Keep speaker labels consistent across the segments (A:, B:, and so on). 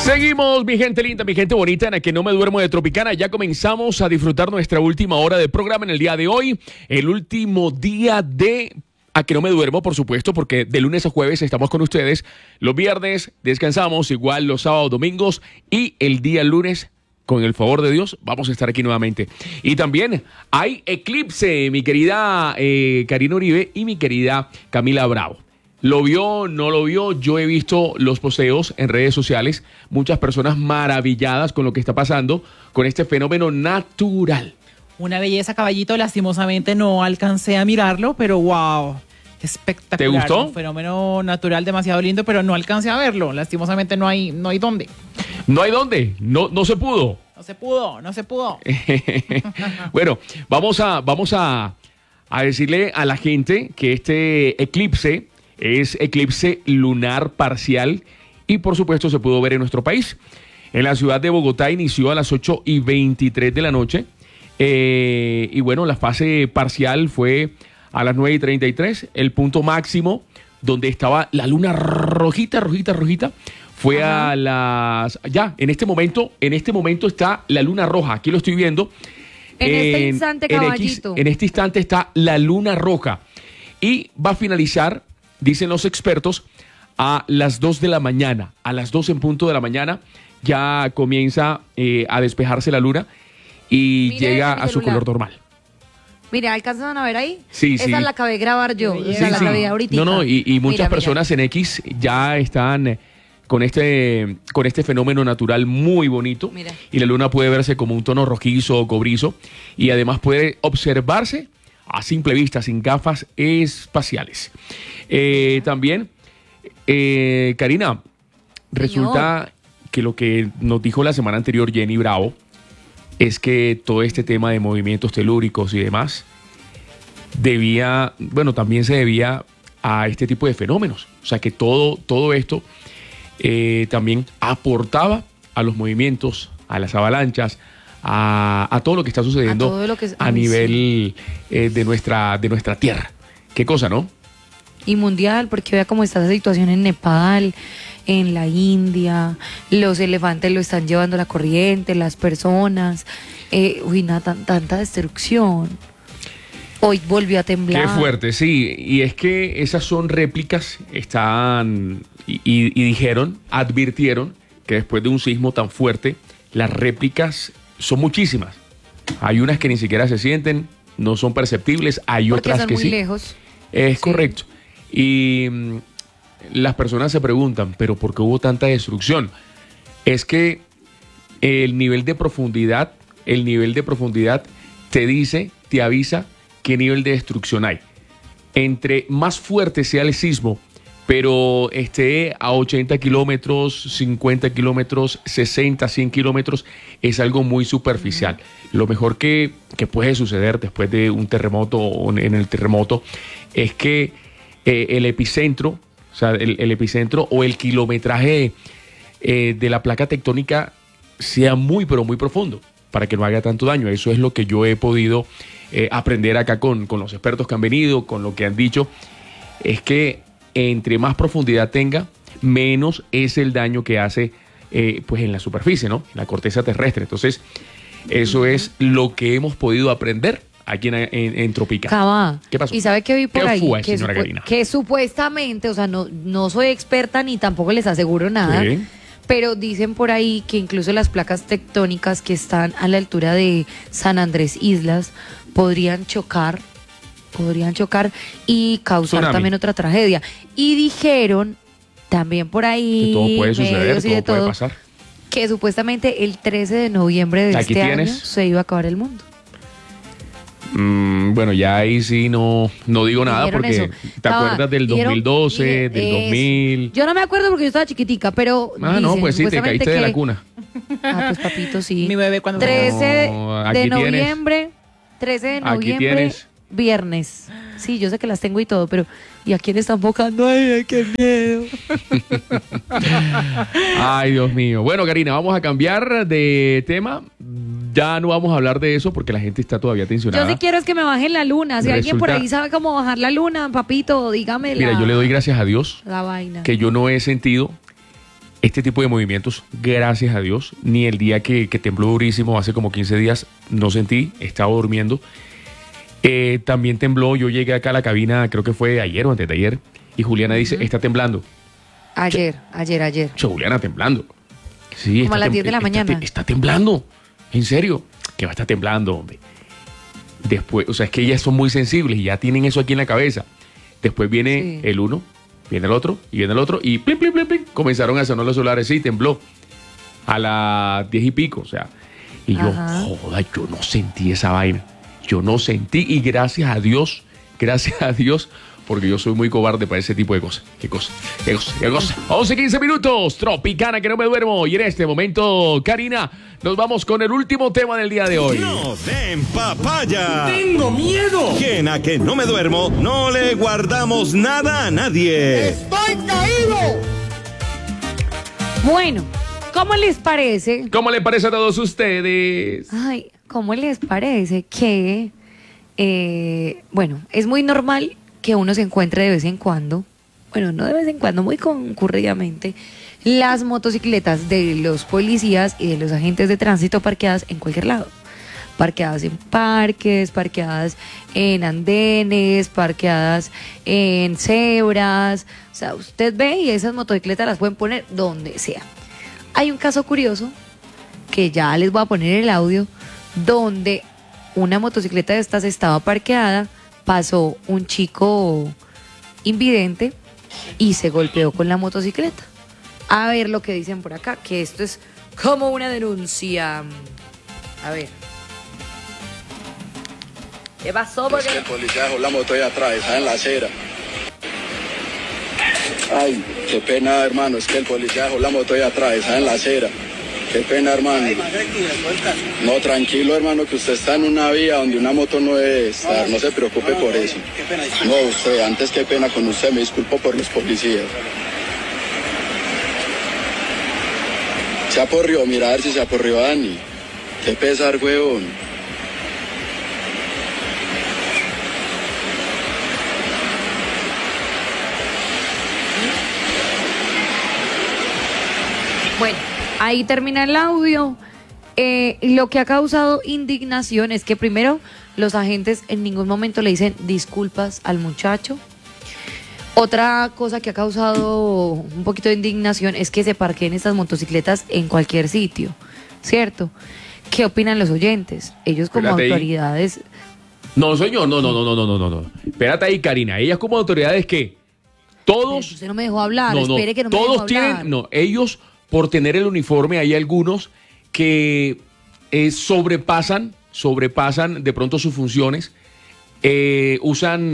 A: Seguimos, mi gente linda, mi gente bonita, en la que no me duermo de Tropicana. Ya comenzamos a disfrutar nuestra última hora de programa en el día de hoy. El último día de A que no me duermo, por supuesto, porque de lunes a jueves estamos con ustedes. Los viernes descansamos, igual los sábados, domingos y el día lunes, con el favor de Dios, vamos a estar aquí nuevamente. Y también hay eclipse, mi querida Karina Uribe y mi querida Camila Bravo. ¿Lo vio? ¿No lo vio? Yo he visto los posteos en redes sociales, muchas personas maravilladas con lo que está pasando con este fenómeno natural.
B: Una belleza, caballito. Lastimosamente no alcancé a mirarlo, pero wow, espectacular.
A: ¿Te gustó?
B: Un fenómeno natural demasiado lindo, pero no alcancé a verlo. Lastimosamente no hay dónde.
A: ¿No hay dónde? No se pudo.
B: No se pudo.
A: Bueno, vamos a decirle a la gente que este eclipse es eclipse lunar parcial y por supuesto se pudo ver en nuestro país. En la ciudad de Bogotá inició a las 8:23 de la noche. Y bueno, la fase parcial fue a las 9:33. El punto máximo donde estaba la luna rojita, fue a las... Ya, en este momento está la luna roja. Aquí lo estoy viendo.
C: En este instante, caballito.
A: En este instante está la luna roja. Y va a finalizar, dicen los expertos, a las 2 de la mañana. A las 2 en punto de la mañana ya comienza a despejarse la luna y
C: Mire,
A: llega a su color normal.
C: Mira, ¿alcanzan a ver ahí?
A: Sí,
C: Esa
A: sí.
C: la acabé de grabar yo.
B: Sí,
C: Esa la acabé de ahorita.
A: No, y muchas
C: Mira.
A: personas en X ya están con este fenómeno natural muy bonito.
C: Mira.
A: Y la luna puede verse como un tono rojizo o cobrizo. Y además puede observarse a simple vista, sin gafas espaciales. También, Karina, resulta que lo que nos dijo la semana anterior Jenny Bravo es que todo este tema de movimientos telúricos y demás también se debía a este tipo de fenómenos. O sea que todo esto también aportaba a los movimientos, a las avalanchas, a todo lo que está sucediendo a nivel de nuestra tierra. Qué cosa, ¿no?
C: Y mundial, porque vea cómo está esa situación en Nepal, en la India, los elefantes lo están llevando a la corriente, las personas, tanta destrucción. Hoy volvió a temblar.
A: Qué fuerte, sí, y es que esas son réplicas, y advirtieron que después de un sismo tan fuerte, las réplicas son muchísimas. Hay unas que ni siquiera se sienten, no son perceptibles, hay
C: porque
A: otras
C: son
A: que
C: muy
A: sí.
C: lejos.
A: Es
C: Sí.
A: correcto. Y las personas se preguntan, ¿pero por qué hubo tanta destrucción? Es que el nivel de profundidad te avisa qué nivel de destrucción hay. Entre más fuerte sea el sismo, pero esté a 80 kilómetros, 50 kilómetros, 60, 100 kilómetros, es algo muy superficial. Lo mejor que puede suceder después de un terremoto o en el terremoto es que el epicentro, o sea, el epicentro o el kilometraje de la placa tectónica sea muy, pero muy profundo para que no haga tanto daño. Eso es lo que yo he podido aprender acá con los expertos que han venido, con lo que han dicho, es que entre más profundidad tenga, menos es el daño que hace pues en la superficie, ¿no? En la corteza terrestre. Entonces, eso es lo que hemos podido aprender aquí en Tropicana.
C: Cabá.
A: ¿Qué pasó?
C: Y sabe que vi por
A: ¿Qué
C: ahí
A: fue, señora Karina?
C: que supuestamente, o sea, no soy experta ni tampoco les aseguro nada,
A: Sí.
C: pero dicen por ahí que incluso las placas tectónicas que están a la altura de San Andrés Islas podrían chocar y causar
A: Tsunami.
C: también otra tragedia. Y dijeron también por ahí,
A: Que todo puede suceder,
C: medios y de
A: todo puede
C: todo,
A: pasar.
C: que supuestamente el 13 de noviembre de
A: Aquí
C: este
A: tienes.
C: año se iba a acabar el mundo.
A: Bueno, ya ahí sí no digo nada
C: Dijeron
A: porque
C: eso.
A: te acuerdas del
C: Dijeron-
A: 2012,
C: dije,
A: del
C: eso.
A: 2000.
C: Yo no me acuerdo porque yo estaba chiquitica, pero
A: Ah, no,
C: dicen
A: pues sí, te
C: supuestamente
A: caíste de la
C: que-
A: cuna.
C: Ah, pues papito, sí.
B: Mi bebé cuando
C: 13
A: No, aquí
C: de
A: tienes.
C: noviembre, 13 de
A: Aquí
C: noviembre,
A: tienes.
C: viernes. Sí, yo sé que las tengo y todo, pero ¿y a quién están enfocando? Ay, qué miedo.
A: Ay, Dios mío. Bueno, Karina, vamos a cambiar de tema. Ya no vamos a hablar de eso porque la gente está todavía tensionada.
C: Yo sí quiero es que me bajen la luna. Si alguien por
A: Resulta-
C: ahí sabe cómo bajar la luna, papito, dígame
A: Mira, yo le doy gracias a Dios
C: la vaina.
A: que yo no he sentido este tipo de movimientos, gracias a Dios, ni el día que tembló durísimo, hace como 15 días, no sentí, estaba durmiendo. También tembló, yo llegué acá a la cabina, creo que fue ayer o antes de ayer, y Juliana dice, está temblando.
C: Ayer.
A: Juliana, temblando. Sí,
C: como a las 10 de la mañana.
A: Está temblando, en serio, que va a estar temblando, hombre. Después, o sea, es que ellas son muy sensibles y ya tienen eso aquí en la cabeza. Después viene el uno, viene el otro, y viene el otro, y plim, plim, plim, plim, comenzaron a sonar los celulares, sí, tembló. A las 10 y pico, o sea. Y yo, joda, yo no sentí esa vaina. Yo no sentí, y gracias a Dios, porque yo soy muy cobarde para ese tipo de cosas. ¿Qué cosa? 11, 15 minutos, Tropicana, que no me duermo. Y en este momento, Karina, nos vamos con el último tema del día de hoy.
D: ¡No den papaya!
E: ¡Tengo miedo!
D: Que a que no me duermo, no le guardamos nada a nadie.
E: ¡Estoy caído!
C: Bueno, ¿cómo les parece?
A: ¿Cómo le parece a todos ustedes?
C: Ay, ¿cómo les parece que, bueno, es muy normal que uno se encuentre de vez en cuando, bueno, no de vez en cuando, muy concurridamente, las motocicletas de los policías y de los agentes de tránsito parqueadas en cualquier lado? Parqueadas en parques, parqueadas en andenes, parqueadas en cebras. O sea, usted ve y esas motocicletas las pueden poner donde sea. Hay un caso curioso que ya les voy a poner el audio, donde una motocicleta de estas estaba parqueada, pasó un chico invidente y se golpeó con la motocicleta. A ver lo que dicen por acá, que esto es como una denuncia. A ver. ¿Qué pasó?
F: Es que el policía dejó la moto ahí atrás, está en la acera. Ay, qué pena, hermano, es que el policía dejó la moto ahí atrás, está en la acera. Qué pena, hermano. No, tranquilo, hermano, que usted está en una vía donde una moto no debe estar, no se preocupe por eso. No, usted, antes qué pena con usted, me disculpo por los policías. Se aporrió, mira a ver si se aporrió Dani. Qué pesar, huevón.
C: Bueno, ahí termina el audio. Lo que ha causado indignación es que primero los agentes en ningún momento le dicen disculpas al muchacho. Otra cosa que ha causado un poquito de indignación es que se parqueen estas motocicletas en cualquier sitio, ¿cierto? ¿Qué opinan los oyentes? Ellos como
A: Espérate
C: autoridades...
A: No, señor, no. Espérate ahí, Karina. Ellas como autoridades, ¿qué? Todos...
C: Usted no me dejó hablar, espere que no me
A: todos
C: dejó hablar.
A: tienen... No, ellos, por tener el uniforme, hay algunos que sobrepasan de pronto sus funciones, usan...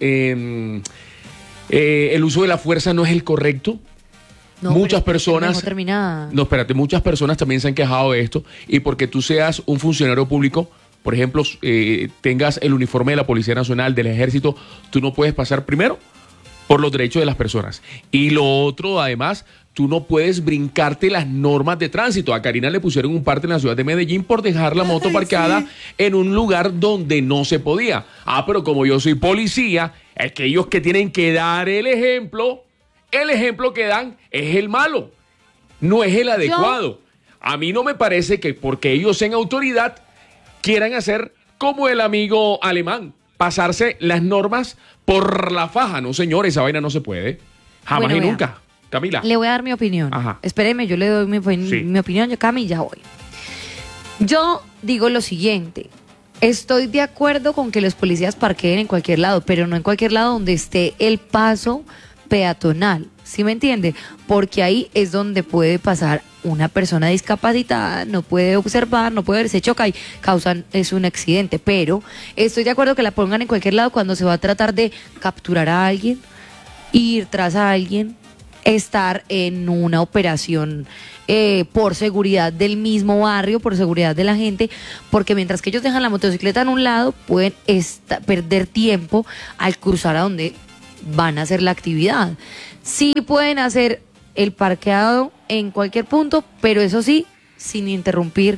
A: el uso de la fuerza no es el correcto.
C: No,
A: muchas
C: pero
A: personas...
C: mejor termina.
A: No, espérate, muchas personas también se han quejado de esto, y porque tú seas un funcionario público, por ejemplo, tengas el uniforme de la Policía Nacional, del Ejército, tú no puedes pasar primero por los derechos de las personas. Y lo otro, además, tú no puedes brincarte las normas de tránsito. A Karina le pusieron un parte en la ciudad de Medellín por dejar la moto parqueada en un lugar donde no se podía. Ah, pero como yo soy policía, es que ellos que tienen que dar el ejemplo que dan es el malo, no es el adecuado. A mí no me parece que porque ellos sean autoridad quieran hacer como el amigo alemán, pasarse las normas por la faja. No, señor, esa vaina no se puede. Jamás y nunca. Camila.
C: Le voy a dar mi opinión.
A: Ajá.
C: Espéreme, yo le doy mi opinión, yo Cami, ya voy. Yo digo lo siguiente. Estoy de acuerdo con que los policías parqueen en cualquier lado, pero no en cualquier lado donde esté el paso peatonal. ¿Sí me entiende? Porque ahí es donde puede pasar una persona discapacitada, no puede observar, no puede ver, se choca y es un accidente. Pero estoy de acuerdo que la pongan en cualquier lado cuando se va a tratar de capturar a alguien, ir tras a alguien, estar en una operación por seguridad del mismo barrio, por seguridad de la gente, porque mientras que ellos dejan la motocicleta en un lado, pueden perder tiempo al cruzar a donde van a hacer la actividad. Sí pueden hacer el parqueado en cualquier punto, pero eso sí, sin interrumpir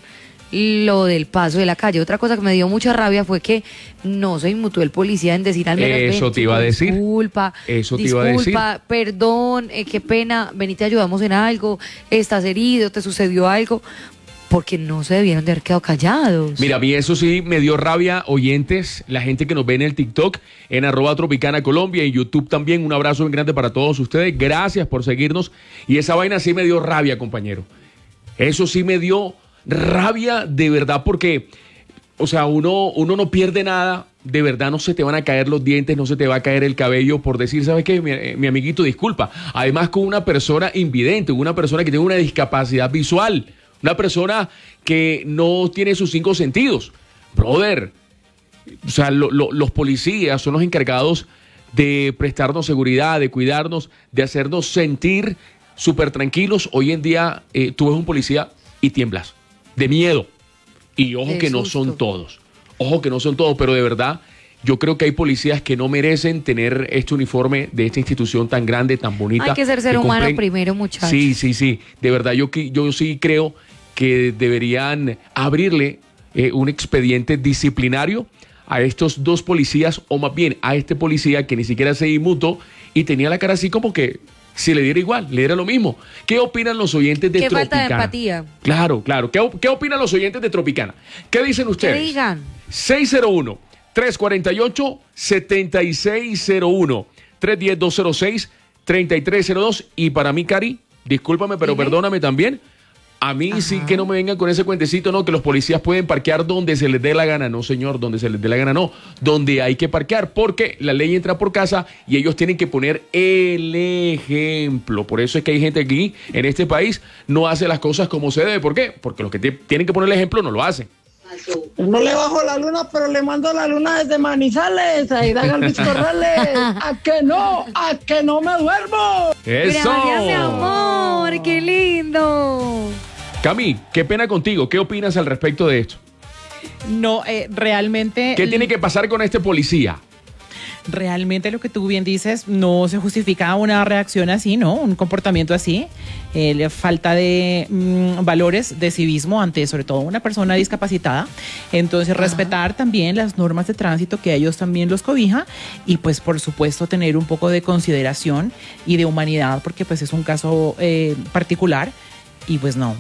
C: lo del paso de la calle. Otra cosa que me dio mucha rabia fue que no se inmutó el policía en decir al menos,
A: Eso te iba a decir.
C: Disculpa,
A: Eso te iba a decir.
C: perdón, qué pena, ven y te ayudamos en algo, estás herido, te sucedió algo, porque no se debieron de haber quedado callados.
A: Mira, a mí eso sí me dio rabia, oyentes, la gente que nos ve en el TikTok, en @Tropicana Colombia, en YouTube también. Un abrazo bien grande para todos ustedes. Gracias por seguirnos. Y esa vaina sí me dio rabia, compañero. Eso sí me dio rabia de verdad, porque, o sea, uno no pierde nada. De verdad no se te van a caer los dientes, no se te va a caer el cabello por decir, ¿sabes qué? Mi amiguito, disculpa. Además, con una persona invidente, una persona que tiene una discapacidad visual, una persona que no tiene sus 5 sentidos. Brother, o sea, los policías son los encargados de prestarnos seguridad, de cuidarnos, de hacernos sentir súper tranquilos. Hoy en día tú ves un policía y tiemblas de miedo. Y ojo que no son todos. Ojo que no son todos, pero de verdad yo creo que hay policías que no merecen tener este uniforme de esta institución tan grande, tan bonita.
C: Hay que ser humano primero, muchachos.
A: Sí. De verdad, yo sí creo que deberían abrirle un expediente disciplinario a estos 2 policías, o más bien a este policía que ni siquiera se inmutó y tenía la cara así como que si le diera igual, le diera lo mismo. ¿Qué opinan los oyentes de Tropicana?
C: Qué falta de empatía.
A: Claro. ¿Qué opinan los oyentes de Tropicana? ¿Qué dicen ustedes?
C: ¿Qué digan?
A: 601-348-7601, 310-206-3302. Y para mí, Cari, discúlpame, pero perdóname también. A mí sí que no me vengan con ese cuentecito, no, que los policías pueden parquear donde se les dé la gana. No, señor, donde se les dé la gana, no. Donde hay que parquear, porque la ley entra por casa y ellos tienen que poner el ejemplo. Por eso es que hay gente aquí, en este país, no hace las cosas como se debe. ¿Por qué? Porque los que tienen que poner el ejemplo no lo hacen.
E: No le bajo la luna, pero le mando la luna desde Manizales, a Ida Galvis Corrales. ¡A que no me duermo!
A: ¡Eso!
C: Gracias, mi amor, qué lindo.
A: Cami, qué pena contigo. ¿Qué opinas al respecto de esto?
B: No, realmente...
A: ¿Qué tiene que pasar con este policía?
B: Realmente lo que tú bien dices, no se justifica una reacción así, ¿no? Un comportamiento así. Falta de valores de civismo ante, sobre todo, una persona discapacitada. Entonces, respetar también las normas de tránsito, que a ellos también los cobija. Y, pues, por supuesto, tener un poco de consideración y de humanidad, porque, pues, es un caso particular. Y, pues, no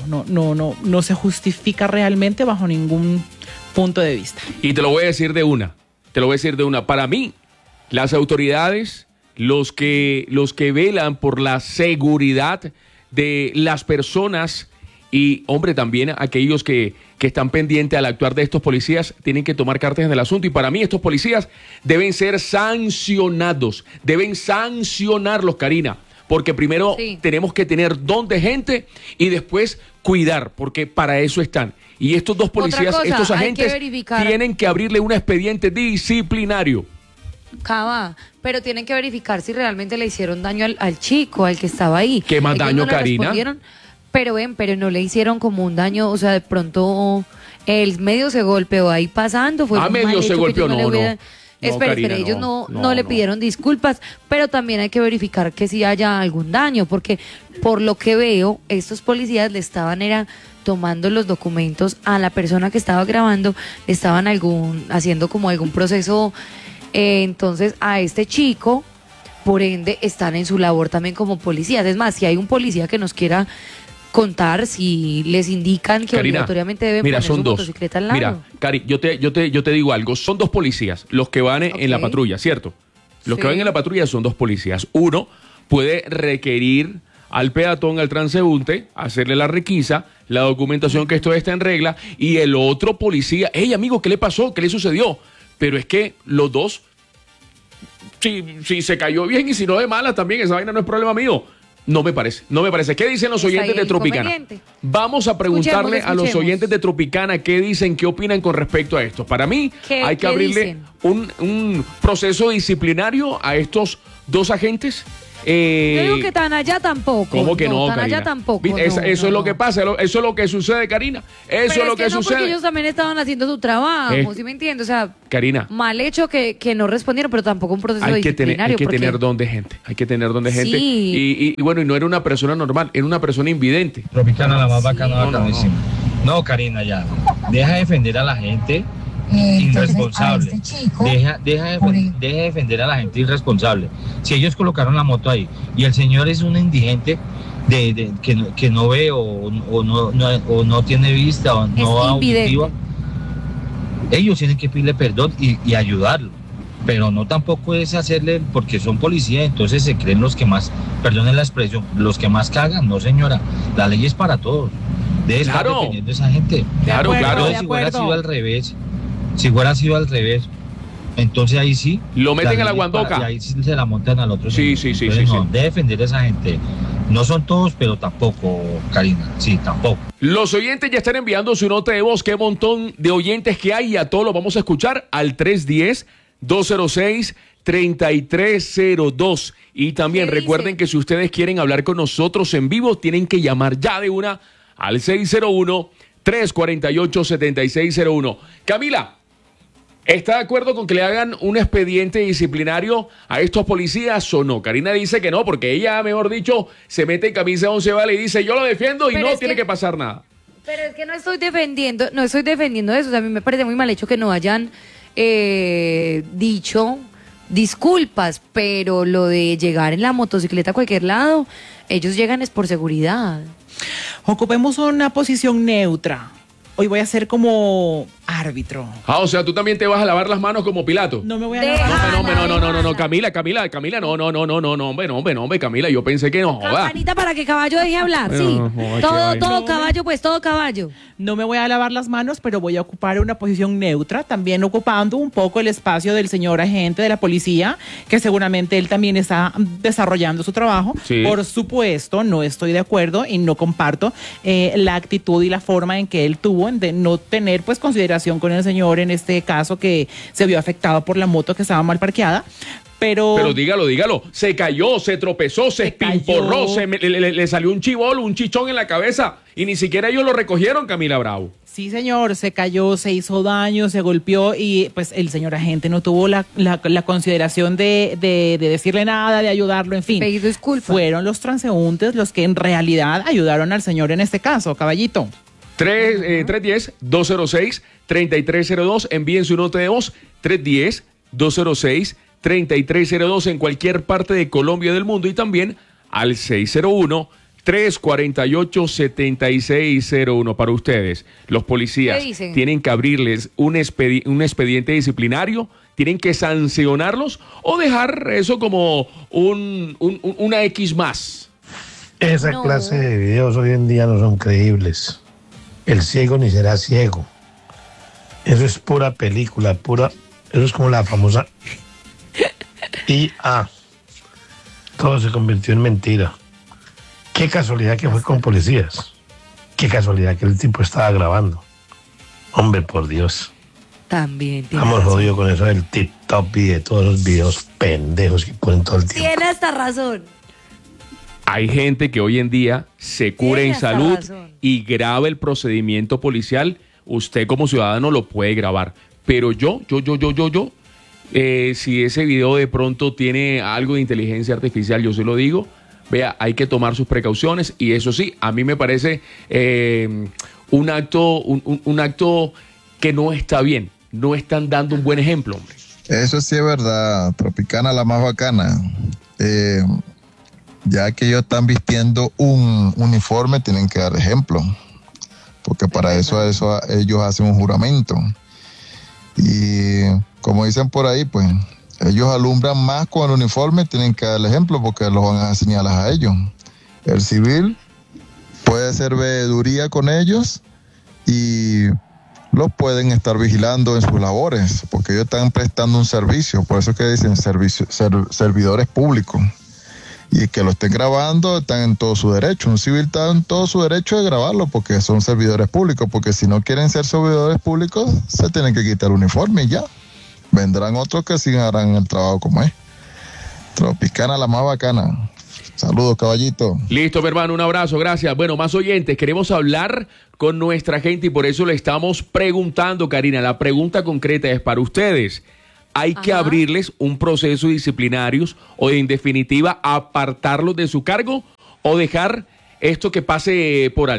B: se justifica realmente bajo ningún punto de vista.
A: Y te lo voy a decir de una. Para mí, las autoridades, los que velan por la seguridad de las personas y, hombre, también aquellos que están pendientes al actuar de estos policías, tienen que tomar cartas en el asunto. Y para mí estos policías deben ser sancionados, deben sancionarlos, Karina, porque primero tenemos que tener don de gente y después cuidar, porque para eso están. Y estos 2 policías, estos agentes, tienen que abrirle un expediente disciplinario.
C: Cava, pero tienen que verificar si realmente le hicieron daño al chico, al que estaba ahí.
A: ¿Qué más daño, Karina?
C: Pero no le hicieron como un daño, o sea, de pronto el medio se golpeó ahí pasando. Fue
A: medio se golpeó,
C: Espera, ellos no le pidieron disculpas, pero también hay que verificar que si haya algún daño, porque por lo que veo, estos policías le estaban tomando los documentos a la persona que estaba grabando, le estaban haciendo como algún proceso. Entonces a este chico, por ende, están en su labor también como policías. Es más, si hay un policía que nos quiera contar, si les indican que
A: Karina,
C: obligatoriamente deben poner su motocicleta al lado.
A: Mira, Cari, yo te digo algo. Son 2 policías los que van en la patrulla, ¿cierto? Los que van en la patrulla son 2 policías. Uno puede requerir al peatón, al transeúnte, hacerle la requisa, la documentación que esto está en regla, y el otro policía, hey, amigo, ¿qué le pasó? ¿Qué le sucedió? Pero es que los 2, si se cayó bien y si no de malas también, esa vaina no es problema mío. No me parece. ¿Qué dicen los oyentes de Tropicana? Vamos a preguntarle a los oyentes de Tropicana qué dicen, qué opinan con respecto a esto. Para mí, hay que abrirle un proceso disciplinario a estos 2 agentes.
C: Yo digo que tan allá tampoco.
A: ¿Cómo que no,
C: tan
A: Karina?
C: allá tampoco.
A: Eso es lo que pasa, eso es lo que sucede, Karina. Eso es lo que sucede.
C: Porque ellos también estaban haciendo su trabajo, ¿sí me entiendes? O sea,
A: Karina,
C: mal hecho que no respondieron, pero tampoco un proceso disciplinario.
A: Hay que tener don de gente.
C: Sí.
A: Y bueno, y no era una persona normal, era una persona invidente.
G: Tropicana, la más bacana, bacanísima. No, Karina, ya. deja de defender a la gente irresponsable. Deja de defender a la gente irresponsable. Si ellos colocaron la moto ahí y el señor es un indigente que no ve o no tiene vista o no auditiva, ellos tienen que pedirle perdón y ayudarlo. Pero no tampoco es hacerle, porque son policías, entonces se creen los que más, perdonen la expresión, los que más cagan. No, señora, la ley es para todos. Debe estar defendiendo a esa gente.
A: Claro.
G: Si hubiera sido al revés, entonces ahí sí.
A: Lo meten a la guandoca.
G: Y ahí sí se la montan al otro.
A: Sí.
G: No, debe defender a esa gente. No son todos, pero tampoco, Karina. Sí, tampoco.
A: Los oyentes ya están enviando su nota de voz. Qué montón de oyentes que hay, y a todos los vamos a escuchar al 310-206-3302. Y también recuerden que si ustedes quieren hablar con nosotros en vivo, tienen que llamar ya de una al 601-348-7601. Camila, ¿está de acuerdo con que le hagan un expediente disciplinario a estos policías o no? Karina dice que no, porque ella, mejor dicho, se mete en camisa 11 vale y dice, yo lo defiendo y no tiene que pasar nada.
C: Pero es que no estoy defendiendo eso. O sea, a mí me parece muy mal hecho que no hayan dicho disculpas, pero lo de llegar en la motocicleta a cualquier lado, ellos llegan es por seguridad.
B: Ocupemos una posición neutra. Hoy voy a ser como árbitro.
A: O sea, tú también te vas a lavar las manos como Pilato.
B: No me voy a lavar.
A: No, Camila, no, hombre, Camila, yo pensé que no, joda.
C: Campanita para que Caballo deje hablar, sí. Todo caballo, pues todo caballo.
B: No me voy a lavar las manos, pero voy a ocupar una posición neutra, también ocupando un poco el espacio del señor agente de la policía, que seguramente él también está desarrollando su trabajo.
A: Sí.
B: Por supuesto, no estoy de acuerdo y no comparto la actitud y la forma en que él tuvo de no tener pues consideración con el señor en este caso que se vio afectado por la moto que estaba mal parqueada. Pero
A: dígalo, se cayó, se tropezó, se espimporró, le salió un chibol, un chichón en la cabeza y ni siquiera ellos lo recogieron, Camila Bravo.
B: Sí, señor, se cayó, se hizo daño, se golpeó y pues el señor agente no tuvo la consideración de decirle nada, de ayudarlo, en fin.
C: Pedir disculpas.
B: Fueron los transeúntes los que en realidad ayudaron al señor en este caso, caballito.
A: 310-206-3302, envíen su nota de voz, 310-206-3302 en cualquier parte de Colombia y del mundo y también al 601-348-7601 para ustedes. Los policías tienen que abrirles un expediente disciplinario, tienen que sancionarlos o dejar eso como una X más.
H: Esa clase de videos hoy en día no son creíbles. El ciego ni será ciego. Eso es pura película, eso es como la famosa IA. Todo se convirtió en mentira. Qué casualidad que fue con policías. Qué casualidad que el tipo estaba grabando. Hombre, por Dios.
C: También.
H: Estamos jodidos con eso del TikTok y de todos los videos pendejos que ponen todo el tiempo.
C: Tiene hasta razón.
A: Hay gente que hoy en día se cura en salud y graba el procedimiento policial. Usted como ciudadano lo puede grabar. Pero yo, si ese video de pronto tiene algo de inteligencia artificial, yo se lo digo, vea, hay que tomar sus precauciones. Y eso sí, a mí me parece un acto que no está bien. No están dando un buen ejemplo, hombre.
I: Eso sí es verdad, Tropicana la más bacana. Ya que ellos están vistiendo un uniforme, tienen que dar ejemplo, porque para eso ellos hacen un juramento. Y como dicen por ahí, pues ellos alumbran más con el uniforme, tienen que dar el ejemplo porque los van a señalar a ellos. El civil puede hacer veeduría con ellos y los pueden estar vigilando en sus labores, porque ellos están prestando un servicio, por eso es que dicen servidores públicos. Y que lo estén grabando, están en todo su derecho. Un civil está en todo su derecho de grabarlo porque son servidores públicos. Porque si no quieren ser servidores públicos, se tienen que quitar el uniforme y ya. Vendrán otros que sí harán el trabajo como es. Tropicana la más bacana. Saludos, caballito.
A: Listo, mi hermano, un abrazo, gracias. Bueno, más oyentes, queremos hablar con nuestra gente y por eso le estamos preguntando, Karina. La pregunta concreta es para ustedes. ¿Hay que abrirles un proceso disciplinario o en definitiva apartarlos de su cargo o dejar esto que pase por alto?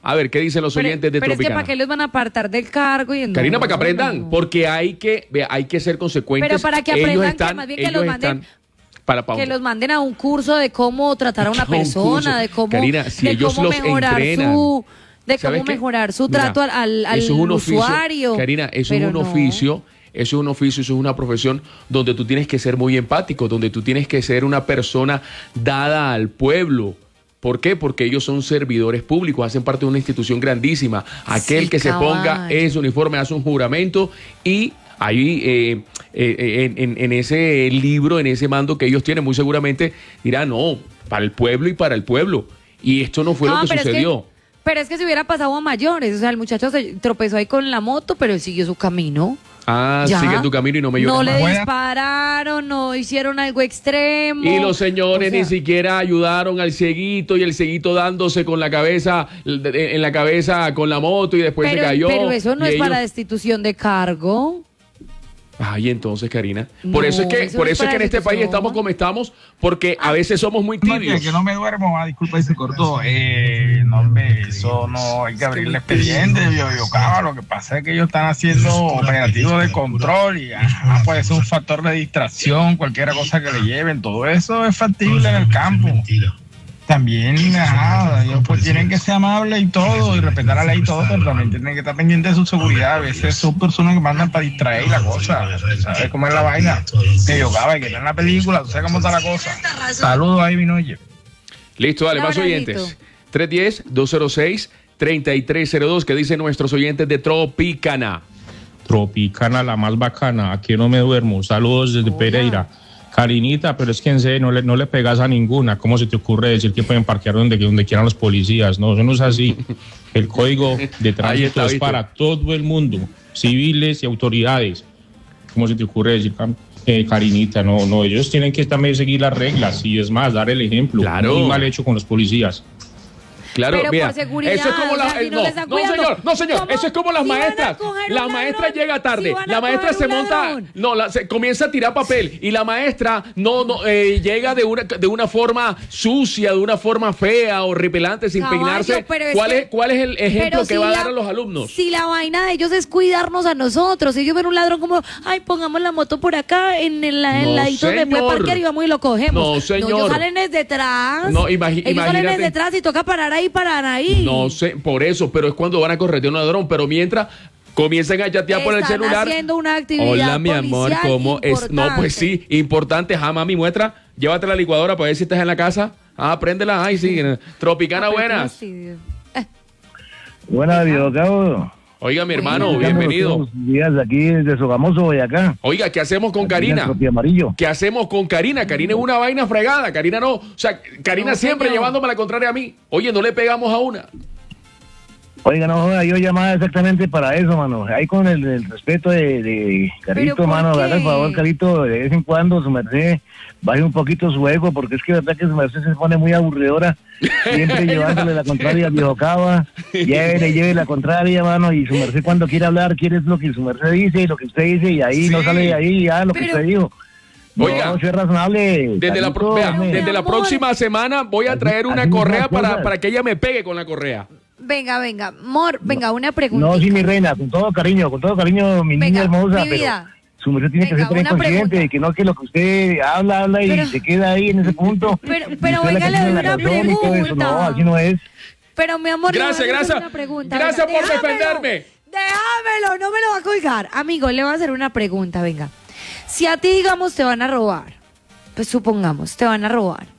A: A ver, ¿qué dicen los oyentes de
C: Pero es que
A: Tropicana?
C: ¿para qué los van a apartar del cargo? Y
A: Karina, para que aprendan, porque hay que ser consecuentes.
C: Pero para que aprendan, que más bien que los manden, que los manden a un curso de cómo tratar a una persona, de cómo,
A: Karina, si
C: de
A: ellos
C: cómo
A: los
C: mejorar
A: entrenan,
C: cómo mejorar su trato al
A: eso es un
C: usuario.
A: Oficio, Karina, eso es un oficio. Eso es un oficio, eso es una profesión donde tú tienes que ser muy empático, donde tú tienes que ser una persona dada al pueblo. ¿Por qué? Porque ellos son servidores públicos, hacen parte de una institución grandísima. Aquel que se ponga ese uniforme hace un juramento y ahí en ese libro, en ese mando que ellos tienen, muy seguramente dirán, no, para el pueblo y para el pueblo. Y esto no fue lo que sucedió.
C: Pero es que si hubiera pasado a mayores, o sea, el muchacho se tropezó ahí con la moto, pero él siguió su camino.
A: Sigue tu camino y no me llores.
C: No le dispararon, no hicieron algo extremo.
A: Y los señores ni siquiera ayudaron al cieguito y el cieguito dándose con la cabeza, en la cabeza con la moto y después se cayó.
C: Pero eso no es para destitución de cargo.
A: Ay, entonces, Karina. Por eso es que en este país estamos como estamos, porque a veces somos muy tibios.
J: Que no me duermo, disculpa, y se cortó. No, hombre, eso no hay que abrir el expediente, lo que pasa es que ellos están haciendo operativos de control y puede ser un factor de distracción, cualquier cosa que le lleven, todo eso es factible en el campo. También, ellos pues tienen que ser amables y todo, y respetar la ley y todo, pero también tienen que estar pendientes de su seguridad. A veces son personas que mandan para distraer la cosa. ¿Sabes cómo es la vaina? Que yogaba y que está en la película, tú sabes cómo está la cosa. Saludos ahí, Vinoye.
A: Listo, dale, más oyentes. 310-206-3302, ¿qué dicen nuestros oyentes de Tropicana?
K: Tropicana, la más bacana, aquí no me duermo. Saludos desde Pereira. Karinita, pero es que en serio no le pegas a ninguna. ¿Cómo se te ocurre decir que pueden parquear donde quieran los policías? No, eso no es así. El código de tránsito es para todo el mundo, civiles y autoridades. ¿Cómo se te ocurre decir, Karinita? No, ellos tienen que también seguir las reglas y es más, dar el ejemplo.
A: Claro.
K: Muy mal hecho con los policías.
A: Claro,
C: pero
A: mira,
C: por seguridad,
A: eso es como no, señor, eso es como las maestras. La maestra llega tarde, la maestra se monta, se comienza a tirar papel y la maestra llega de una forma sucia, de una forma fea o repelante, sin peinarse. ¿Cuál es el ejemplo que va a dar a los alumnos?
C: Si la vaina de ellos es cuidarnos a nosotros, si ellos ven un ladrón como, pongamos la moto por acá en el ladito donde puede parquear y vamos y lo cogemos.
A: No, señor.
C: Ellos salen desde detrás. Ellos salen desde detrás y toca parar ahí.
A: No sé, por eso, pero es cuando van a corretear un ladrón, pero mientras comienzan a chatear por el celular.
C: Están haciendo una actividad.
A: Hola, mi amor, ¿cómo es? No, pues sí, importante. Mami, muestra, llévate la licuadora para ver si estás en la casa. Préndela. Ay, sí. Tropicana, buenas.
L: Buenas, videocabo.
A: Oiga, mi hermano, bienvenido.
L: Días aquí desde Sogamoso, Boyacá.
A: Oiga, ¿qué hacemos con Karina? ¿Qué hacemos con Karina? Karina es una vaina fregada. Karina no. O sea, Karina siempre llevándome la contraria a mí. Oye, no le pegamos a una.
L: Oiga, no, yo llamaba exactamente para eso, mano. Ahí con el respeto de Carito, mano. Haga el favor, Carito, de vez en cuando su merced baje un poquito su ego, porque es que verdad que su merced se pone muy aburridora. Siempre llevándole la contraria al viejo Cava. Lleve la contraria, mano. Y su merced cuando quiere hablar, quiere lo que su merced dice y lo que usted dice. Y ahí no sale de ahí ya lo que usted dijo.
A: Oiga,
L: no, es razonable.
A: Desde la próxima semana voy a traer una correa para que ella me pegue con la correa.
C: Venga, amor, una pregunta.
L: No, sí, mi reina, con todo cariño, mi niña hermosa,
C: mi vida.
L: Pero su merced tiene que ser bien consciente de que no que lo que usted habla y se queda ahí en ese punto.
C: Pero oiga, le doy una pregunta.
L: No, así no es.
C: Pero mi amor,
A: gracias.
C: Una pregunta.
A: Gracias por defenderme.
C: Déjamelo, no me lo va a colgar. Amigo, le voy a hacer una pregunta, venga. Si a ti, digamos, te van a robar, pues supongamos, te van a robar.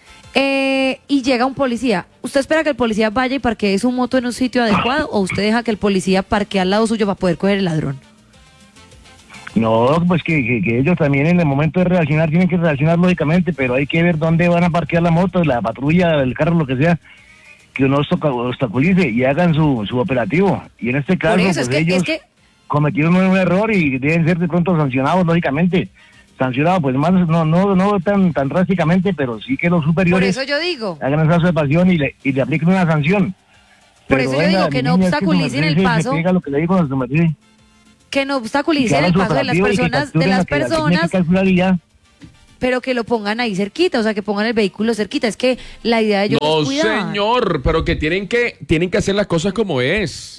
C: Y llega un policía, ¿usted espera que el policía vaya y parquee su moto en un sitio adecuado o usted deja que el policía parquee al lado suyo para poder coger el ladrón?
L: No, pues que ellos también en el momento de reaccionar tienen que reaccionar lógicamente, pero hay que ver dónde van a parquear la moto, la patrulla, el carro, lo que sea, que no obstaculice y hagan su operativo. Y en este caso,
C: eso,
L: pues ellos cometieron un error y deben ser de pronto sancionados, lógicamente. Sancionado, pues más no tan drásticamente, pero sí que los superiores
C: por eso yo digo
L: hagan esa observación y le apliquen una sanción.
C: Por eso yo digo que no obstaculicen el paso.
L: Lo que le digo a su merced.
C: Que no obstaculicen el paso de las personas. pero que lo pongan ahí cerquita, o sea, que pongan el vehículo cerquita. Es que la idea de ellos
A: No,
C: es cuidar.
A: señor, pero que tienen que hacer las cosas como es.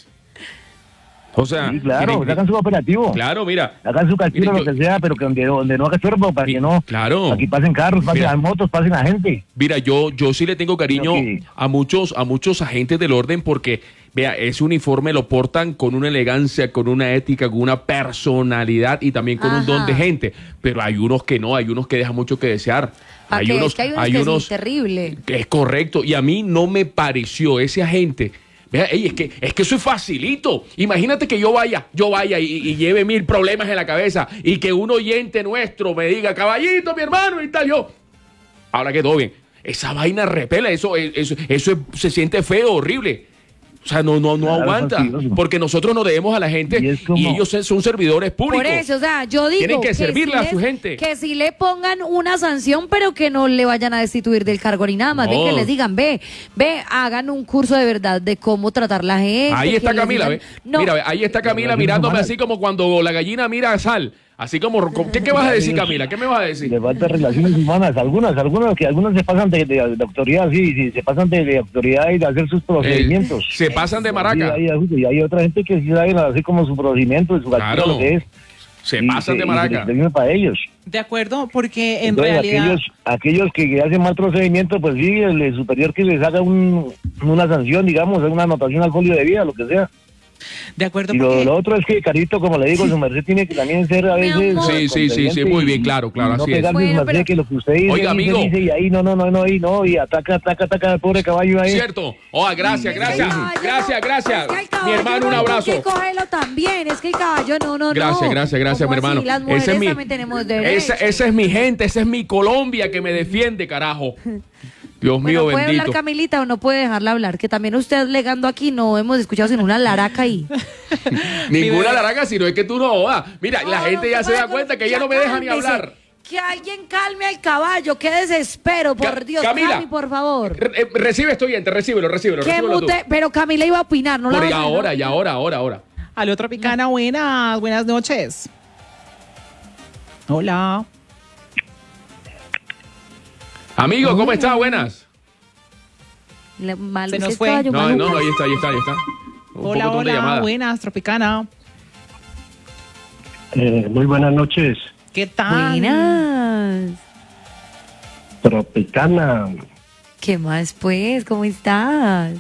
A: O sea,
L: Sí, claro, hagan su operativo.
A: Claro, mira.
L: Hagan su castillo, lo que sea, pero que donde no haga chorbo, para que no.
A: Claro.
L: Aquí pasen carros, pasen
A: Mira.
L: motos, pasen la gente.
A: Mira, yo sí le tengo cariño
L: Pero que-
A: a muchos agentes del orden porque, vea, ese uniforme lo portan con una elegancia, con una ética, con una personalidad y también con un don de gente. Pero hay unos que no, hay unos que dejan mucho que desear. Hay
C: Es
A: unos,
C: que
A: hay
C: que
A: unos
C: sí, terrible.
A: que es correcto. Y a mí no me pareció ese agente. Vea, ey, es que eso es facilito. Imagínate que yo vaya y lleve 1000 problemas en la cabeza y que un oyente nuestro me diga, caballito, mi hermano, y tal, yo. Ahora que todo bien. Esa vaina repela, eso se siente feo, horrible. O sea, no
L: Claro,
A: aguanta.
L: fastidioso.
A: Porque nosotros nos debemos a la gente y ellos son servidores públicos.
C: Por eso, o sea, yo digo
A: Tienen que servirle a
C: sí
A: su gente.
C: Que si le pongan una sanción, pero que no le vayan a destituir del cargo ni nada más, bien
A: No.
C: que les digan, ve, hagan un curso de verdad de cómo tratar la gente.
A: Ahí
C: que
A: está
C: les
A: Camila,
C: digan-
A: ¿ve?
C: No.
A: Mira, ve, ahí está Camila mirándome así como cuando la gallina mira a sal. Así como, ¿qué vas a decir, Camila? ¿Qué me vas a decir?
L: Le falta relaciones humanas, algunos se pasan de autoridad, sí, se pasan de autoridad y de hacer sus procedimientos.
A: Se pasan de maraca.
L: Y hay otra gente que sí sabe hacer como su procedimiento, su
A: Claro.
L: castillo, lo que es.
A: Se
L: Y
A: pasan de maraca.
L: y para ellos.
B: De acuerdo, porque en
L: Entonces,
B: realidad...
L: aquellos que hacen mal procedimiento, pues sí, el superior que les haga una sanción, digamos, una anotación al folio de vida, lo que sea.
B: De acuerdo,
L: Y
B: porque...
L: lo otro es que, Carito, como le digo, su merced tiene que también ser a veces...
A: Sí, muy bien, claro,
L: y no
A: así es.
L: pegarle su merced que lo que usted dice,
A: Oiga, amigo.
L: dice, y ahí no, y ataca al pobre caballo ahí.
A: Cierto. Gracias. Mi hermano, un
C: Hay
A: abrazo.
C: que cogerlo también, es que el caballo no.
A: Gracias,
C: ¿Cómo
A: mi hermano.
C: así? Las mujeres
A: Ese es mi-
C: también tenemos derecho.
A: Esa es mi gente, esa es mi Colombia que me defiende, carajo. Dios mío,
C: Bueno, ¿puede
A: bendito.
C: hablar Camilita o no puede dejarla hablar? Que también usted legando aquí no hemos escuchado sino una laraca ahí.
A: Ninguna laraca, sino es que tú no jodas. Mira, la gente ya se da cuenta que ella no me deja ni
C: cálmese.
A: hablar.
C: Que alguien calme al caballo, qué desespero, por Dios,
A: Camila.
C: Cami, por favor.
A: Recibe esto, oyente, recíbelo
C: Que
A: tú.
C: mute, pero Camila iba a opinar, no la
A: Por
C: vayan a-
A: ahora.
B: Aló, Tropicana, buenas noches. Hola.
A: Amigo, ¿cómo estás? Buenas.
C: Malo
B: Se
C: es
B: nos
C: el
B: fue.
C: caballo,
A: No,
C: malo.
A: ahí está. Un
B: Hola,
A: pocotón de llamada.
B: buenas, Tropicana.
H: Muy buenas noches,
B: ¿Qué tal?
C: Buenas.
H: Tropicana,
C: ¿Qué más, pues? ¿Cómo estás?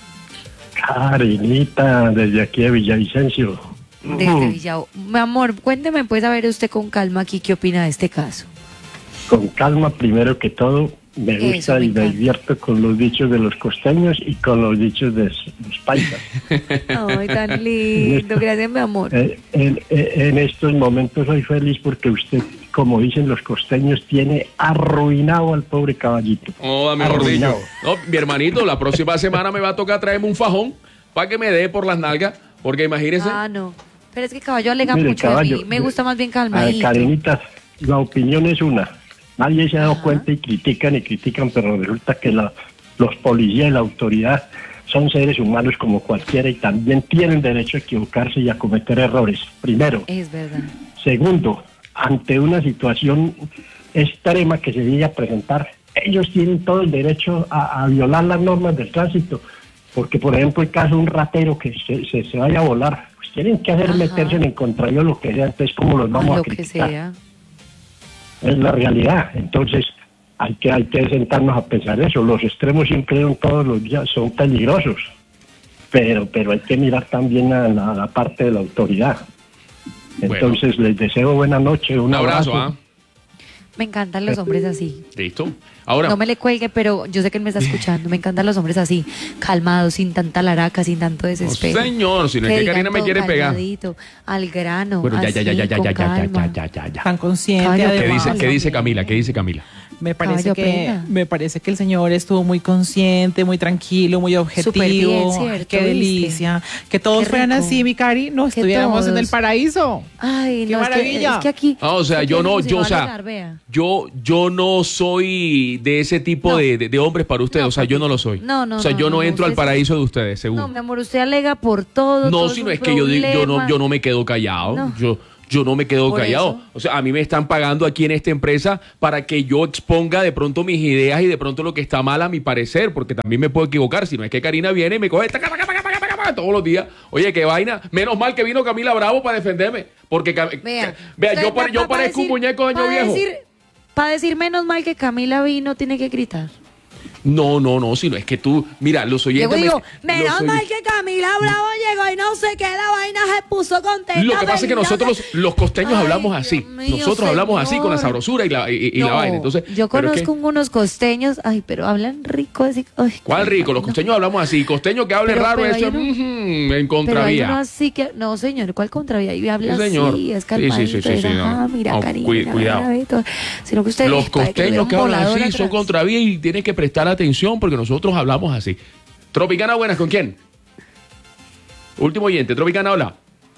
H: Karinita, desde aquí de Villavicencio.
C: Desde Villao. Mi amor, cuénteme, pues, a ver usted con calma aquí, ¿qué opina de este caso?
H: Con calma, primero que todo, me
C: Eso,
H: gusta
C: me
H: y me
C: encanta.
H: divierto con los dichos de los costeños y con los dichos de los paisas.
C: Ay, tan lindo. Gracias, mi amor.
H: En estos momentos soy feliz porque usted, como dicen los costeños, tiene arruinado al pobre caballito.
A: Mejor
H: Arruinado.
A: dicho. No, mi hermanito, la próxima semana me va a tocar traerme un fajón para que me dé por las nalgas, porque imagínese.
C: Ah, no. Pero es que caballo alega
H: Mire,
C: mucho
H: caballo,
C: de mí. Me gusta más bien
H: A ver,
C: calmadito.
H: Karenitas, la opinión es una. Nadie se ha dado cuenta y critican, pero resulta que los policías y la autoridad son seres humanos como cualquiera y también tienen derecho a equivocarse y a cometer errores. Primero.
C: Es verdad.
H: Segundo, ante una situación extrema que se llegue a presentar, ellos tienen todo el derecho a violar las normas del tránsito. Porque, por ejemplo, el caso de un ratero que se vaya a volar, pues tienen que hacer meterse en el contrario lo que sea, entonces ¿cómo los vamos a
C: Lo que
H: criticar?
C: sea.
H: Es la realidad. Entonces hay que sentarnos a pensar eso. Los extremos siempre todos los días son peligrosos, pero hay que mirar también a la parte de la autoridad. Entonces les deseo buena noche, un abrazo.
C: Me encantan los hombres así.
A: Listo. Ahora.
C: No me le cuelgue, pero yo sé que él me está escuchando. Me encantan los hombres así, calmados, sin tanta laraca, sin tanto desespero.
A: Señor, si no es que
C: digan
A: Karina me
C: todo
A: quiere pegar.
C: calmadito, al grano.
A: Bueno, ya.
C: así,
B: Tan consciente.
C: Caballo,
B: además.
A: ¿Qué dice Camila?
B: Me parece
C: Caballo, aprenda.
B: me parece que el señor estuvo muy consciente, muy tranquilo, muy objetivo.
C: Súper bien, ¿cierto?
B: Qué
C: ¿Viste?
B: delicia. Que todos
C: Qué
B: fueran
C: rico.
B: así, mi Cari, no
C: Que
B: estuviéramos en
C: todos.
B: el paraíso.
C: Ay,
B: Qué
C: no,
B: maravilla.
C: Es que aquí.
A: O sea,
C: aquí
A: yo no,
C: nos
A: yo, o
C: iba a
A: sea,
C: llegar, vea.
A: yo no soy de ese tipo de hombres para ustedes. O sea, yo no lo soy.
C: No, no,
A: O sea,
C: no,
A: yo no
C: no,
A: entro al
C: usted sí.
A: paraíso de ustedes, seguro.
C: No, mi amor, usted alega por todo.
A: No,
C: todo
A: si
C: es
A: no
C: un
A: es que yo
C: problema.
A: no me quedo callado.
C: No.
A: yo no me quedo
C: Por
A: callado.
C: eso.
A: O sea, a mí me están pagando aquí en esta empresa para que yo exponga de pronto mis ideas y de pronto lo que está mal a mi parecer, porque también me puedo equivocar. Si no es que Karina viene y me coge todos los días. Oye, qué vaina. Menos mal que vino Camila Bravo para defenderme. Porque, vea, yo parezco un muñeco de año viejo.
C: Para decir menos mal que Camila vino, tiene que gritar.
A: No, sino es que tú, mira, los oyentes...
C: Digo, menos mal que Camila Bravo llegó y no sé qué, la vaina se puso contenta.
A: Lo que pasa es que nosotros los costeños hablamos así.
C: mío,
A: Nosotros hablamos así con la sabrosura y la vaina. Entonces,
C: yo
A: pero es
C: conozco unos costeños, pero hablan rico. Así,
A: ¿cuál rico? Los costeños hablamos así. Costeño que hable raro, eso en contravía.
C: Pero así que, no, señor, ¿cuál contravía? Y habla
A: Sí, señor.
C: así, es calmadito.
A: Sí,
C: No. Mira,
A: No,
C: Karina,
A: cuidado.
C: mira, sino que usted
A: Los costeños que hablan así son
C: contra
A: contravía y tienes que prestar atención porque nosotros hablamos así. Tropicana, buenas, ¿con quién? Último oyente, Tropicana, hola.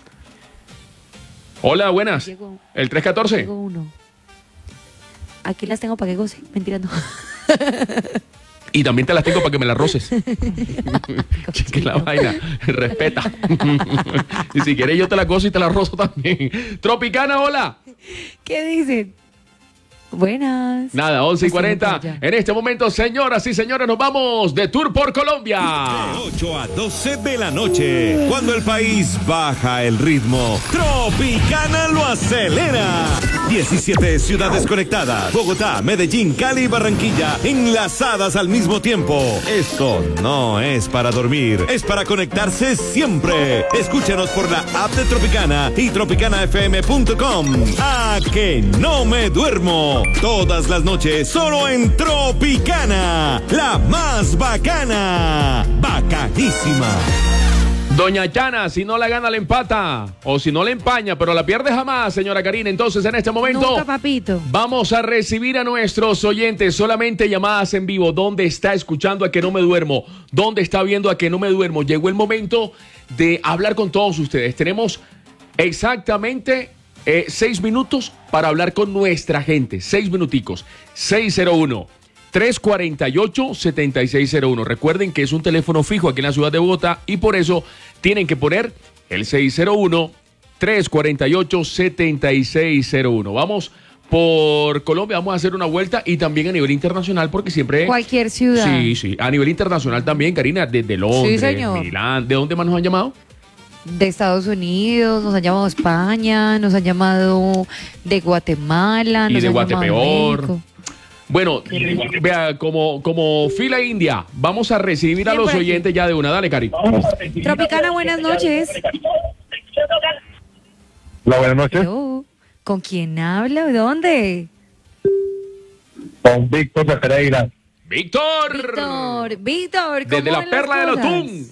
A: Hola, buenas.
C: Llegó.
A: ¿El 314?
C: Llegó uno. Aquí las tengo para que goce. Mentira, no.
A: Y también te las tengo para que me las roces. Que la vaina, respeta. Y si quieres yo te la gozo y te la rozo también. Tropicana, hola.
C: ¿Qué dicen? Buenas.
A: Nada, 11:40.
C: Ya.
A: En este momento, señoras y señores, nos vamos de tour por Colombia.
D: De 8 a 12 de la noche, cuando el país baja el ritmo, Tropicana lo acelera. 17 ciudades conectadas, Bogotá, Medellín, Cali y Barranquilla, enlazadas al mismo tiempo. Esto no es para dormir, es para conectarse siempre. Escúchanos por la app de Tropicana y tropicanafm.com. ¡A que no me duermo! Todas las noches, solo en Tropicana, la más bacana, bacanísima.
A: Doña Chana, si no la gana, la empata. O si no la empaña, pero la pierde jamás, señora Karina. Entonces, en este momento,
C: Nunca, papito.
A: vamos a recibir a nuestros oyentes. Solamente llamadas en vivo. ¿Dónde está escuchando A Que No Me Duermo? ¿Dónde está viendo A Que No Me Duermo? Llegó el momento de hablar con todos ustedes. Tenemos exactamente 6 minutos para hablar con nuestra gente. 6 minuticos. 601-348-7601. Recuerden que es un teléfono fijo aquí en la ciudad de Bogotá y por eso tienen que poner el 601-348-7601. Vamos por Colombia, vamos a hacer una vuelta y también a nivel internacional porque siempre...
C: Cualquier ciudad.
A: Sí, a nivel internacional también, Karina, desde Londres,
C: señor.
A: Milán. ¿De dónde más nos han llamado?
C: De Estados Unidos, nos han llamado de España, nos han llamado de Guatemala.
A: Y
C: nos
A: de
C: han llamado
A: Guatepeor.
C: México.
A: Bueno, vea, como fila india, vamos a recibir a
C: Bien,
A: los
C: por aquí.
A: oyentes ya de una. Dale, Cari.
C: Tropicana, buenas noches.
M: Hola, buenas noches.
C: Hello. ¿Con quién habla? ¿De dónde?
M: Con Víctor de Pereira.
A: ¡Víctor!
C: Víctor, ¿cómo
A: Desde la
C: van las
A: perla del
C: cosas?
A: Otún.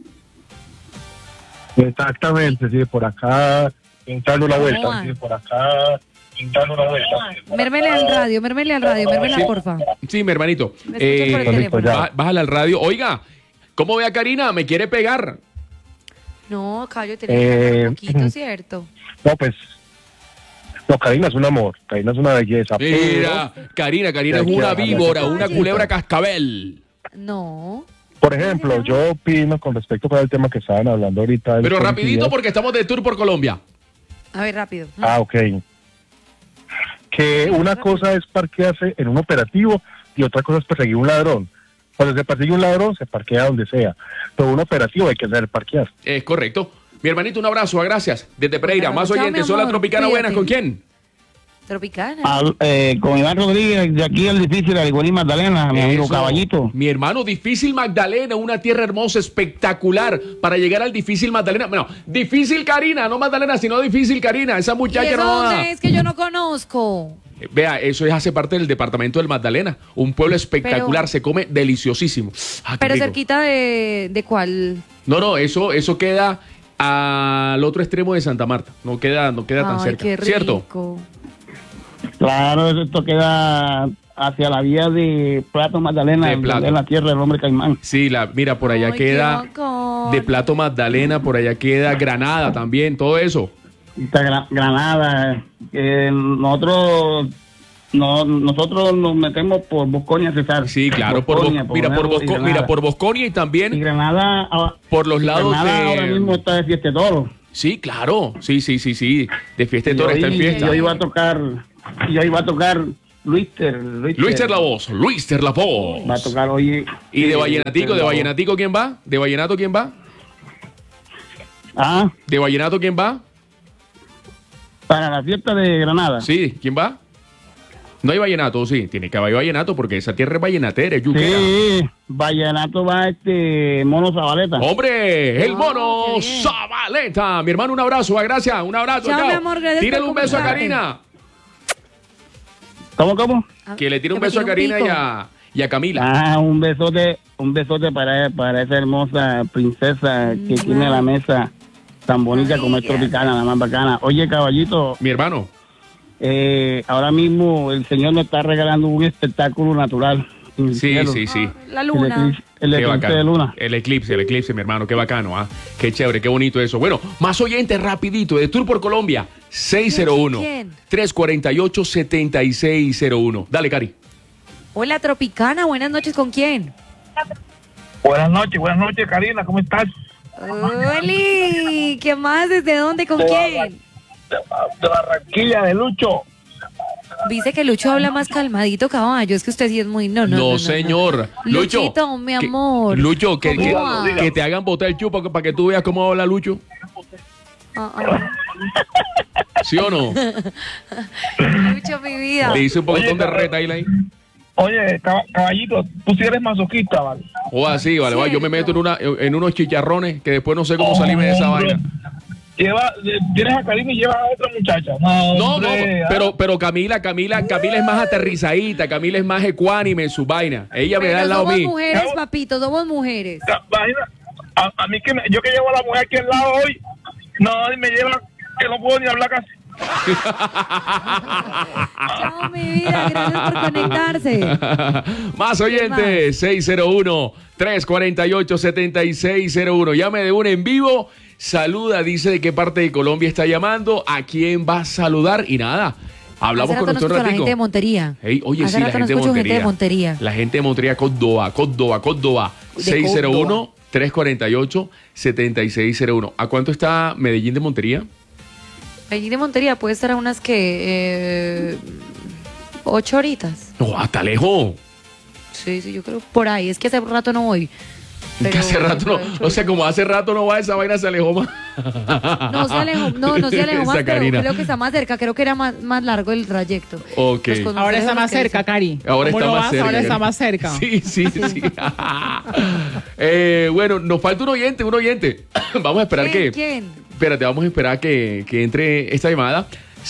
M: Exactamente, sí, por acá, pintando la vuelta.
C: ¿Cómo
M: Sí,
C: van?
M: por acá, pintando la vuelta.
C: Mérmele al radio,
A: Sí.
C: porfa.
A: Sí, mi hermanito.
C: Me escuchas por el teléfono.
A: Bájale al radio. Oiga, ¿cómo ve a Karina? ¿Me quiere pegar?
C: No, Cayo, tenés que hablar un poquito, ¿cierto?
M: No, pues, no, Karina es un amor, Karina es una belleza.
A: Mira, Karina es una víbora, una culebra cascabel.
C: No.
M: Por ejemplo, yo opino con respecto para el tema que estaban hablando ahorita. del
A: Pero
M: policía.
A: rapidito porque estamos de tour por Colombia.
C: A ver, rápido.
M: Ah, ok. Que una cosa es parquearse en un operativo y otra cosa es perseguir un ladrón. Cuando se persigue un ladrón, se parquea donde sea. Pero un operativo hay que saber parquear.
A: Es correcto. Mi hermanito, un abrazo, gracias. Desde Pereira, más
C: Chao,
A: oyentes.
C: mi
A: Hola,
C: amor,
A: Tropicana,
C: cuídate.
A: buenas. ¿Con quién?
C: Tropicana.
L: Con Iván Rodríguez, de aquí al difícil de Igualí Magdalena, mi amigo
A: Eso.
L: Caballito.
A: Mi hermano, difícil Magdalena, una tierra hermosa, espectacular para llegar al difícil Magdalena. Bueno, difícil Karina, no Magdalena, sino difícil Karina. Esa
C: ¿Y
A: muchacha
C: eso
A: no
C: dónde
A: va.
C: es que yo no conozco?
A: Vea, eso hace parte del departamento del Magdalena. Un pueblo espectacular,
C: Pero-
A: se come deliciosísimo. Ah, qué
C: Pero
A: rico.
C: cerquita de cuál.
A: No, eso queda al otro extremo de Santa Marta. No queda tan
C: Ay,
A: cerca.
C: qué rico.
A: ¿Cierto?
L: Claro, esto queda hacia la vía de Plato Magdalena,
A: De
L: donde
A: Plato.
L: es la tierra del hombre caimán.
A: Sí, mira, por allá
C: Ay, qué
A: queda
C: bacán.
A: de Plato Magdalena, por allá queda Granada también, todo eso.
L: Esta Granada, nosotros nos metemos por Bosconia, César.
A: Sí, claro, por Bosconia y también
L: Y Granada,
A: por los lados
L: Granada ahora
A: de...
L: mismo está de fiesta de toro.
A: Sí, claro. Sí. De fiesta de Toro está en fiesta.
N: Yo iba a tocar Luister
A: La Voz.
N: Va a tocar hoy.
A: ¿Y de Vallenatico quién va? ¿De Vallenato quién va?
N: Ah.
A: ¿De Vallenato quién va?
N: Para la fiesta de Granada.
A: Sí, ¿quién va? No hay vallenato, sí. Tiene que haber vallenato porque esa tierra es vallenatera, es yuquera.
N: Sí, vallenato va Mono Zabaleta.
A: ¡Hombre! ¡El Mono Zabaleta! Mi hermano, un abrazo, gracias. Un abrazo,
C: chao. Mi amor, gracias.
A: Tírale un beso a Karina.
N: ¿Cómo?
A: Que le tire un beso a Karina y a Camila.
N: Ah, un besote para esa hermosa princesa que tiene la mesa tan bonita como es Tropicana, la más bacana. Oye, caballito.
A: Mi hermano.
N: Ahora mismo el señor nos está regalando un espectáculo natural.
A: Sí.
C: La luna.
N: El eclipse de luna.
A: El eclipse, mi hermano. Qué bacano, ¿ah? Qué chévere, qué bonito eso. Bueno, más oyentes rapidito de Tour por Colombia. 601-348-7601. Dale, Cari.
C: Hola, Tropicana. Buenas noches, ¿con quién?
J: Buenas noches, Karina. ¿Cómo estás?
C: ¡Oli! ¿Qué más? ¿Desde dónde? ¿Con quién?
J: De Barranquilla, de Lucho.
C: Dice que Lucho habla más calmadito, caballo. Es que usted sí es muy...
A: No, señor. Lucho,
C: Luchito, mi amor.
A: Lucho, que te hagan botar el chupo para que tú veas cómo habla Lucho. ¿Sí o no?
C: Lucho, mi vida.
A: Le hice un poquitón de retail ahí.
J: Oye, caballito, tú sí eres masoquista, ¿vale?
A: O así, vale. Yo me meto en unos chicharrones que después no sé cómo salirme de esa vaina.
J: Tienes a Karina y llevas a otra muchacha.
A: No, pero Camila es más aterrizadita, Camila es más ecuánime en su vaina. Ella me da al lado mío.
C: Somos mujeres, papito, somos mujeres.
J: A mí yo que llevo a la mujer aquí al lado hoy, no, me lleva que no puedo ni hablar casi.
C: Chao, mi vida, gracias por conectarse.
A: Más oyentes, 601-348-7601. Llame de una en vivo. Saluda, dice de qué parte de Colombia está llamando, a quién va a saludar y nada. Hablamos con nuestro ratico.
C: La gente de Montería.
A: Hey, oye, sí, la gente de Montería. La gente de Montería, Córdoba. 601-348-7601. ¿A cuánto está Medellín de Montería?
C: Medellín de Montería puede estar a unas 8 horitas.
A: No, hasta lejos.
C: Sí, yo creo por ahí. Es que hace rato no voy.
A: Pero que hace rato no, o sea, como hace rato no va, esa vaina se alejó más.
C: No se alejó más, pero creo que está más cerca, creo que era más largo el trayecto.
A: Ok.
B: Ahora está más cerca, Cari.
A: Ahora
B: está más cerca.
A: Sí. Bueno, nos falta un oyente. Vamos a esperar
C: ¿Quién?
A: Espérate, vamos a esperar que entre esta llamada.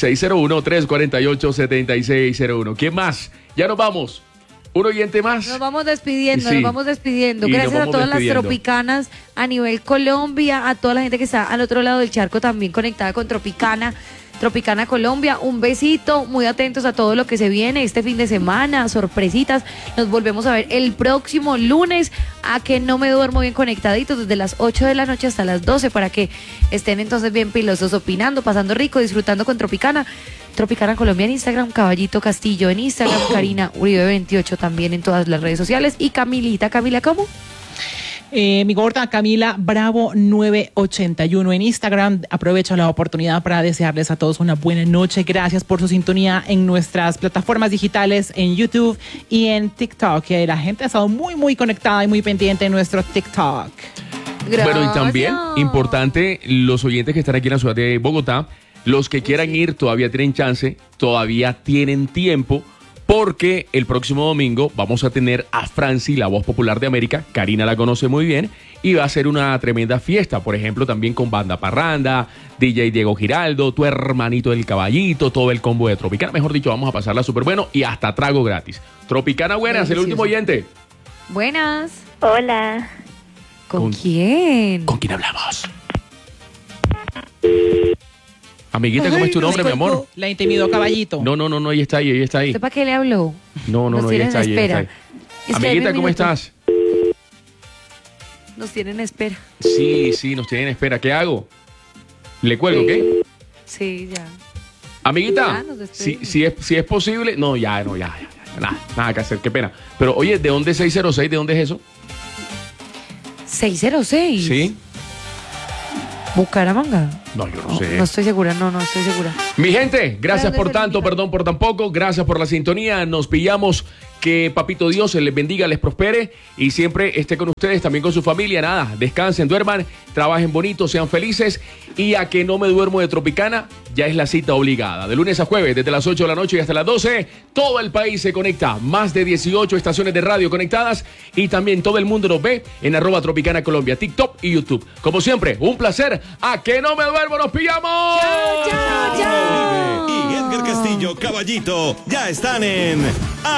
A: 601-348-7601. ¿Quién más? Ya nos vamos. Un oyente más.
C: Nos vamos despidiendo.
A: Sí.
C: Gracias a todas las tropicanas a nivel Colombia, a toda la gente que está al otro lado del charco también conectada con Tropicana Colombia. Un besito, muy atentos a todo lo que se viene este fin de semana, sorpresitas. Nos volvemos a ver el próximo lunes. A que no me duermo bien conectaditos desde las 8 de la noche hasta las 12 para que estén entonces bien pilosos, opinando, pasando rico, disfrutando con Tropicana Colombia en Instagram, Caballito Castillo en Instagram, Karina Uribe 28 también en todas las redes sociales y Camila, ¿cómo?
B: Mi gorda Camila Bravo 981 en Instagram. Aprovecho la oportunidad para desearles a todos una buena noche. Gracias por su sintonía en nuestras plataformas digitales, en YouTube y en TikTok. Que la gente ha estado muy, muy conectada y muy pendiente en nuestro TikTok.
C: Gracias.
A: Bueno, y también importante, los oyentes que están aquí en la ciudad de Bogotá, los que quieran ir todavía tienen chance, todavía tienen tiempo. Porque el próximo domingo vamos a tener a Franci, la voz popular de América. Karina la conoce muy bien. Y va a ser una tremenda fiesta. Por ejemplo, también con Banda Parranda, DJ Diego Giraldo, tu hermanito del Caballito, todo el combo de Tropicana. Mejor dicho, vamos a pasarla súper bueno y hasta trago gratis. Tropicana, buenas, el último oyente.
C: Buenas.
O: Hola.
C: ¿Con quién?
A: ¿Con quién hablamos? Amiguita, ¿cómo es tu nombre, mi amor?
B: La intimidó Caballito.
A: No, ella está ahí.
C: ¿Usted para qué le habló?
A: No, ella está ahí. Amiguita, ¿cómo estás?
C: Nos tienen espera.
A: Sí, nos tienen espera. ¿Qué hago? ¿Le cuelgo, qué?
C: Sí, ya.
A: Amiguita, si es posible. No, ya. Nada que hacer, qué pena. Pero, oye, ¿de dónde es 606? ¿De dónde es eso?
C: 606.
A: Sí.
C: Bucaramanga.
A: No, yo no sé.
C: No estoy segura, no estoy segura.
A: Mi gente, gracias por tanto, perdón por tan poco, gracias por la sintonía, nos pillamos, que Papito Dios les bendiga, les prospere y siempre esté con ustedes, también con su familia, nada, descansen, duerman, trabajen bonito, sean felices y a que no me duermo de Tropicana, ya es la cita obligada, de lunes a jueves, desde las 8 de la noche y hasta las 12, todo el país se conecta, más de 18 estaciones de radio conectadas y también todo el mundo nos ve en @Tropicana Colombia, TikTok y YouTube. Como siempre, un placer, a que no me duermo, nos pillamos.
C: Chao.
D: Y Edgar Castillo, Caballito, ya están en